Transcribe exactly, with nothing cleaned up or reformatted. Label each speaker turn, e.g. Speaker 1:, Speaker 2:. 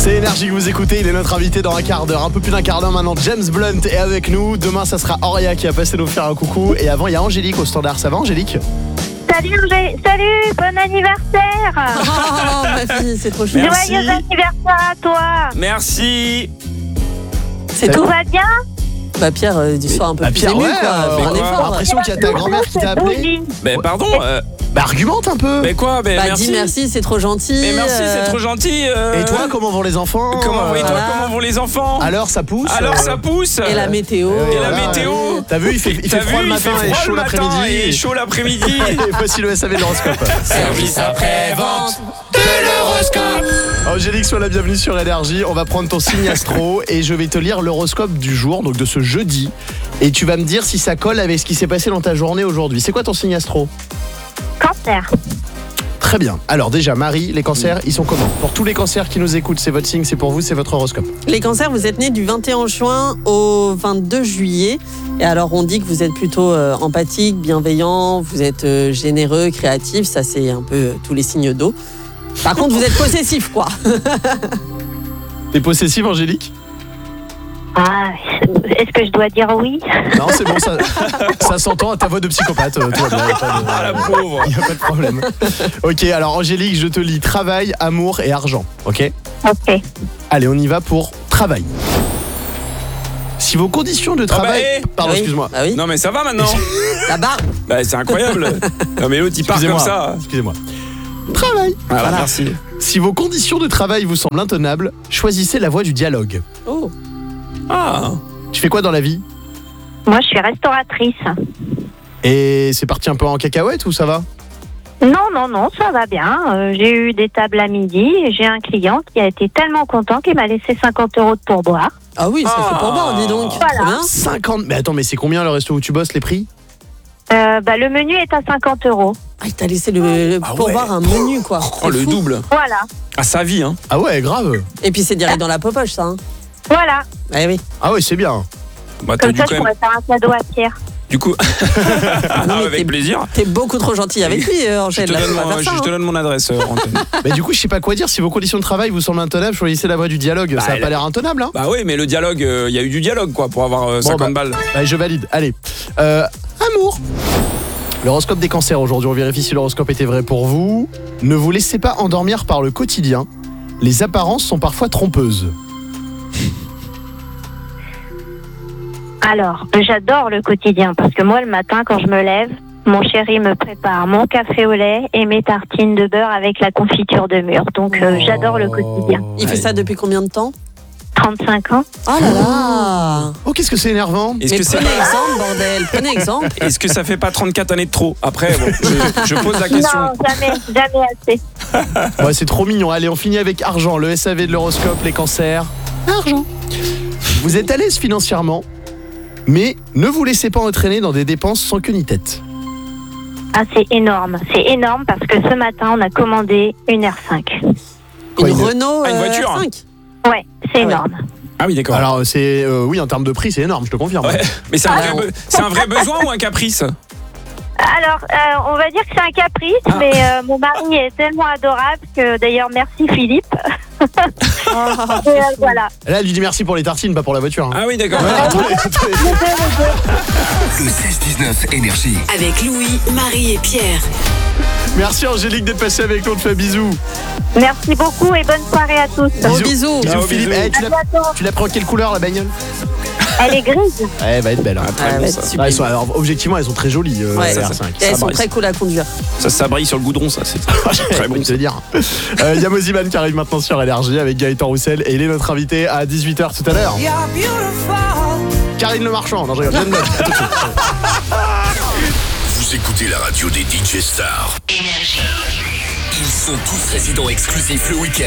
Speaker 1: C'est Énergie que vous écoutez, il est notre invité dans un quart d'heure, un peu plus d'un quart d'heure maintenant. James Blunt est avec nous, demain ça sera Auria qui va passer nous faire un coucou. Et avant il y a Angélique au standard, ça va Angélique?
Speaker 2: Salut Angé, salut, bon anniversaire.
Speaker 3: Oh ma fille, c'est trop chou.
Speaker 2: Joyeux anniversaire à toi.
Speaker 4: Merci.
Speaker 3: C'est
Speaker 2: Tout
Speaker 3: tout.
Speaker 2: va bien?
Speaker 3: Bah Pierre, euh, du soir un peu
Speaker 1: Bah,
Speaker 3: plus
Speaker 1: Pierre,
Speaker 3: ému
Speaker 1: ouais,
Speaker 3: quoi.
Speaker 1: euh,
Speaker 3: Fais un
Speaker 1: on a
Speaker 3: effort.
Speaker 1: l'impression qu'il y a ta grand-mère qui t'a appelé.
Speaker 4: Mais pardon, euh,
Speaker 1: Bah argumente un peu.
Speaker 4: mais quoi mais
Speaker 3: Bah
Speaker 4: merci.
Speaker 3: dis merci, c'est trop gentil.
Speaker 4: Mais merci,
Speaker 3: euh,
Speaker 4: c'est trop gentil. euh.
Speaker 1: Et toi, comment vont les enfants?
Speaker 4: Comment, et toi,
Speaker 3: Voilà.
Speaker 4: comment vont les enfants?
Speaker 1: Alors ça pousse.
Speaker 4: Alors
Speaker 1: euh,
Speaker 4: ça pousse.
Speaker 3: Et la météo.
Speaker 1: Et
Speaker 4: Et la
Speaker 1: voilà.
Speaker 4: météo.
Speaker 1: T'as vu, il fait, il fait
Speaker 4: T'as
Speaker 1: froid
Speaker 4: vu,
Speaker 1: le
Speaker 4: il fait
Speaker 1: matin et
Speaker 4: froid
Speaker 1: chaud
Speaker 4: le matin
Speaker 1: l'après-midi.
Speaker 4: et chaud l'après-midi.
Speaker 1: Et voici le S A V de l'horoscope.
Speaker 4: Service après-vente de l'horoscope.
Speaker 1: Angélique, sois la bienvenue sur Énergie. On va prendre ton signe astro et je vais te lire l'horoscope du jour, donc de ce jeudi. Et tu vas me dire si ça colle avec ce qui s'est passé dans ta journée aujourd'hui. C'est quoi ton signe astro?
Speaker 2: Cancer.
Speaker 1: Très bien. Alors déjà, Marie, les cancers, ils sont comment? Pour tous les cancers qui nous écoutent, c'est votre signe, c'est pour vous, c'est votre horoscope.
Speaker 3: Les cancers, vous êtes nés du vingt et un juin au vingt-deux juillet. Et alors on dit que vous êtes plutôt euh, empathique, bienveillant, vous êtes euh, généreux, créatif. Ça c'est un peu euh, tous les signes d'eau. Par contre, vous êtes possessif quoi.
Speaker 1: T'es possessive, Angélique?
Speaker 2: Ah, est-ce que je dois dire oui?
Speaker 1: Non, c'est bon, ça, ça s'entend à ta voix de psychopathe. euh, Tout va bien, y a pas de-
Speaker 4: Ah la pauvre.
Speaker 1: y a pas de problème. Ok, alors Angélique, je te lis travail, amour et argent. Ok?
Speaker 2: Ok.
Speaker 1: Allez, on y va pour travail. Si vos conditions de travail...
Speaker 4: bah, eh
Speaker 1: Pardon,
Speaker 3: Oui.
Speaker 1: excuse-moi.
Speaker 3: Bah oui.
Speaker 4: Non mais ça va maintenant.
Speaker 3: La barre.
Speaker 4: Bah c'est incroyable. Non mais l'autre il part comme
Speaker 1: Excusez-moi.
Speaker 4: ça.
Speaker 1: Excusez-moi. Travail.
Speaker 4: Voilà,
Speaker 3: Voilà.
Speaker 4: merci.
Speaker 1: Si vos conditions de travail vous semblent intenables, choisissez la voie du dialogue.
Speaker 3: Oh.
Speaker 4: Ah.
Speaker 1: Tu fais quoi dans la vie?
Speaker 2: Moi, je suis restauratrice.
Speaker 1: Et c'est parti un peu en cacahuète ou ça va?
Speaker 2: Non, non, non, ça va bien. Euh, j'ai eu des tables à midi et j'ai un client qui a été tellement content qu'il m'a laissé cinquante euros de pourboire.
Speaker 3: Ah oui, ça
Speaker 4: Ah.
Speaker 3: fait pour boire, dis donc.
Speaker 2: Voilà.
Speaker 3: Trop bien.
Speaker 1: cinquante... Mais attends, mais c'est combien le resto où tu bosses, les prix?
Speaker 2: Euh, bah, le menu est à cinquante euros.
Speaker 3: Ah, il t'a laissé le, le
Speaker 1: Ah
Speaker 3: pour
Speaker 1: ouais.
Speaker 3: boire un menu quoi.
Speaker 4: Oh
Speaker 3: C'est
Speaker 4: le
Speaker 3: fou.
Speaker 4: double.
Speaker 2: Voilà.
Speaker 4: À sa vie hein.
Speaker 1: Ah ouais, grave.
Speaker 3: Et puis c'est direct dans la popoche ça. Hein.
Speaker 2: Voilà.
Speaker 3: Eh oui.
Speaker 1: Ah ouais, c'est bien.
Speaker 4: Bah t'as
Speaker 2: Comme
Speaker 4: dû
Speaker 2: ça,
Speaker 4: quand
Speaker 2: je
Speaker 4: même.
Speaker 2: pourrais faire un cadeau à Pierre.
Speaker 4: Du coup.
Speaker 3: Non, mais t'es-
Speaker 4: Avec plaisir.
Speaker 3: T'es beaucoup trop gentil avec lui, euh,
Speaker 4: Je
Speaker 3: Angèle.
Speaker 4: te,
Speaker 3: Là,
Speaker 4: donne
Speaker 3: faut pas
Speaker 4: mon,
Speaker 3: faire
Speaker 4: je
Speaker 3: ça,
Speaker 4: te
Speaker 3: hein.
Speaker 4: donne mon adresse, euh, Antoine.
Speaker 1: Mais du coup, je sais pas quoi dire. Si vos conditions de travail vous semblent intenables, choisissez la voie du dialogue.
Speaker 4: Bah,
Speaker 1: ça a
Speaker 4: elle-
Speaker 1: pas l'air intenable, hein?
Speaker 4: Bah oui, mais le dialogue, il y a eu du dialogue quoi pour avoir euh,
Speaker 1: Bon,
Speaker 4: cinquante
Speaker 1: bah.
Speaker 4: balles.
Speaker 1: Allez, je valide. Allez. Euh, amour. L'horoscope des cancers aujourd'hui. On vérifie si l'horoscope était vrai pour vous. Ne vous laissez pas endormir par le quotidien. Les apparences sont parfois trompeuses.
Speaker 2: Alors, j'adore le quotidien parce que moi, le matin, quand je me lève, mon chéri me prépare mon café au lait et mes tartines de beurre avec la confiture de mûre. Donc, euh, j'adore le quotidien.
Speaker 3: Il fait ça depuis combien de temps?
Speaker 2: trente-cinq ans.
Speaker 3: Oh là là.
Speaker 1: Oh, qu'est-ce que c'est énervant.
Speaker 4: Est-ce
Speaker 3: Mais
Speaker 4: que, c'est
Speaker 3: prenez
Speaker 4: pas-
Speaker 3: exemple, bordel. Prenez exemple.
Speaker 4: est-ce que ça fait pas trente-quatre années de trop? Après, bon, je, je pose la question.
Speaker 2: Non, jamais, jamais assez.
Speaker 1: Ouais, c'est trop mignon. Allez, on finit avec argent. Le S A V de l'horoscope, les cancers. Argent. Vous êtes à l'aise financièrement, mais ne vous laissez pas entraîner dans des dépenses sans queue ni tête.
Speaker 2: Ah, c'est énorme. C'est énorme parce que ce matin, on a commandé une R cinq.
Speaker 1: Quoi,
Speaker 3: Une
Speaker 1: une-
Speaker 3: Renault
Speaker 4: Ah, une
Speaker 3: euh,
Speaker 4: voiture.
Speaker 3: R cinq.
Speaker 2: Ouais, c'est
Speaker 3: Ah ouais.
Speaker 2: énorme.
Speaker 4: Ah oui, d'accord.
Speaker 1: Alors, c'est euh, oui, en termes de prix, c'est énorme, je te confirme.
Speaker 4: Ouais, mais c'est un,
Speaker 3: Ah,
Speaker 4: vrai
Speaker 3: on-
Speaker 4: be- c'est un vrai besoin ou un caprice?
Speaker 2: Alors, euh, on va dire que c'est un caprice,
Speaker 4: Ah.
Speaker 2: mais euh, mon mari est tellement adorable que d'ailleurs, merci Philippe. Et, euh, voilà.
Speaker 1: Là, elle lui dit merci pour les tartines, pas pour la voiture. hein.
Speaker 4: Ah oui, d'accord.
Speaker 1: Ouais, attendez, attendez.
Speaker 5: Le seize dix-neuf Énergie.
Speaker 6: Avec Louis, Marie et Pierre.
Speaker 1: Merci Angélique d'être passée avec nous, on te fait bisous.
Speaker 2: Merci beaucoup et bonne soirée à tous.
Speaker 3: Gros bisous.
Speaker 1: Bisous
Speaker 4: Ciao,
Speaker 1: Philippe.
Speaker 4: bisous.
Speaker 1: Eh, tu
Speaker 2: À
Speaker 1: l'as
Speaker 2: bientôt.
Speaker 1: tu l'as pris en quelle couleur la bagnole?
Speaker 2: Elle est grise.
Speaker 1: Ouais, elle va être belle. hein.
Speaker 4: Ah, très
Speaker 3: Ah,
Speaker 4: bon,
Speaker 3: ouais,
Speaker 4: ça.
Speaker 3: super.
Speaker 1: Ah, elles sont- alors, objectivement, elles sont très jolies. Euh,
Speaker 3: Ouais,
Speaker 1: la
Speaker 4: ça,
Speaker 1: R
Speaker 4: ça.
Speaker 1: cinq.
Speaker 3: Et elles
Speaker 4: Ça
Speaker 3: sont
Speaker 4: brille.
Speaker 3: très cool à conduire.
Speaker 4: Ça, ça brille sur le goudron, ça. C'est très bon.
Speaker 1: Je te dire. Il y a Moziman qui arrive maintenant sur Énergie avec Gaëtan Roussel et il est notre invité à dix-huit heures tout à l'heure. Karine Le Marchand. Non, je rigole. Jeanne Bloch. À tout de suite.
Speaker 5: Vous écoutez la radio des D J stars. Ils sont tous résidents exclusifs le week-end.